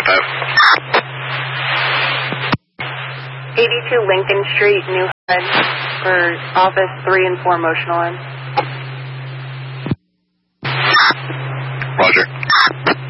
that. 82 Lincoln Street, New Hood, for office 3 and 4 emotional end.